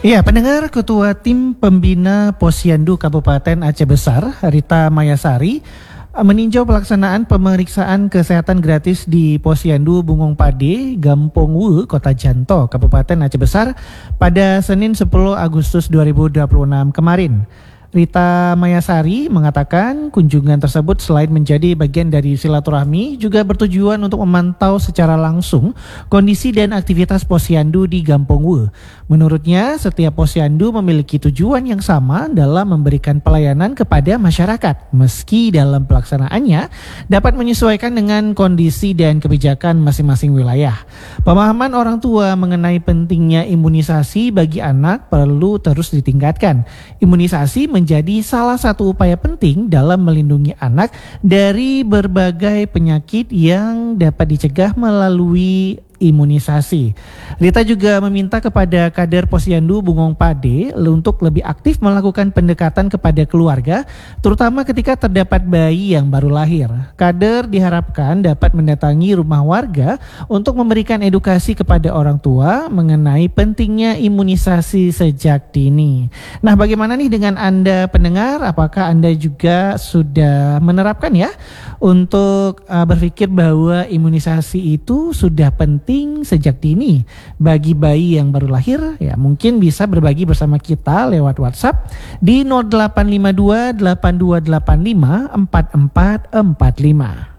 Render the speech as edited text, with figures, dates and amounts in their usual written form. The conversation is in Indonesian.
Iya, pendengar, Ketua Tim Pembina Posyandu Kabupaten Aceh Besar, Rita Mayasari, meninjau pelaksanaan pemeriksaan kesehatan gratis di Posyandu Bungong Pade, Gampong Wu, Kota Janto, Kabupaten Aceh Besar pada Senin 10 Agustus 2026 kemarin. Rita Mayasari mengatakan kunjungan tersebut selain menjadi bagian dari silaturahmi juga bertujuan untuk memantau secara langsung kondisi dan aktivitas posyandu di Gampong Wu. Menurutnya, setiap posyandu memiliki tujuan yang sama dalam memberikan pelayanan kepada masyarakat, meski dalam pelaksanaannya dapat menyesuaikan dengan kondisi dan kebijakan masing-masing wilayah. Pemahaman orang tua mengenai pentingnya imunisasi bagi anak perlu terus ditingkatkan. Imunisasi menjadi salah satu upaya penting dalam melindungi anak dari berbagai penyakit yang dapat dicegah melalui imunisasi. Rita juga meminta kepada kader Posyandu Bungong Pade untuk lebih aktif melakukan pendekatan kepada keluarga, terutama ketika terdapat bayi yang baru lahir. Kader diharapkan dapat mendatangi rumah warga untuk memberikan edukasi kepada orang tua mengenai pentingnya imunisasi sejak dini. Nah, bagaimana nih dengan Anda pendengar? Apakah Anda juga sudah menerapkan ya untuk berpikir bahwa imunisasi itu sudah penting sejak dini bagi bayi yang baru lahir? Ya, mungkin bisa berbagi bersama kita lewat WhatsApp di 0852 8285 4445.